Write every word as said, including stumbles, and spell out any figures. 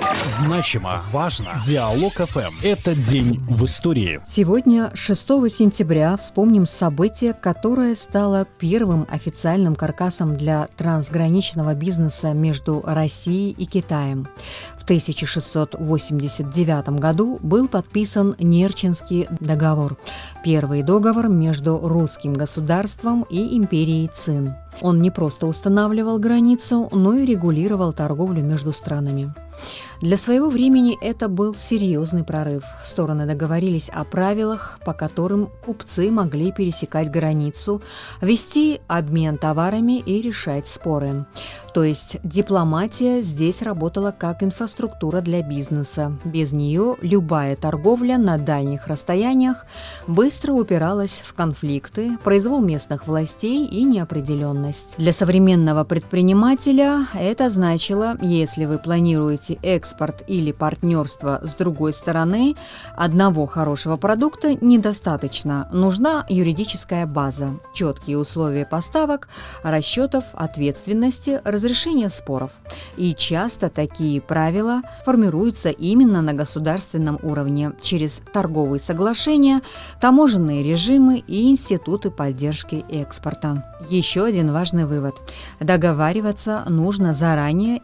Значимо, важно. Диалог эф эм. Это день в истории. Сегодня, шестого сентября, вспомним событие, которое стало первым официальным каркасом для трансграничного бизнеса между Россией и Китаем. В тысяча шестьсот восемьдесят девятом году был подписан Нерчинский договор, первый договор между русским государством и империей Цин. Он не просто устанавливал границу, но и регулировал торговлю между странами. Для своего времени это был серьезный прорыв. Стороны договорились о правилах, по которым купцы могли пересекать границу, вести обмен товарами и решать споры. То есть дипломатия здесь работала как инфраструктура для бизнеса. Без нее любая торговля на дальних расстояниях быстро упиралась в конфликты, произвол местных властей и неопределенность. Для современного предпринимателя это значило, если вы планируете экспорт или партнерство с другой стороны, одного хорошего продукта недостаточно. Нужна юридическая база, четкие условия поставок, расчетов, ответственности, разрешения споров. И часто такие правила формируются именно на государственном уровне через торговые соглашения, таможенные режимы и институты поддержки экспорта. Еще один важный вывод. Договариваться нужно заранее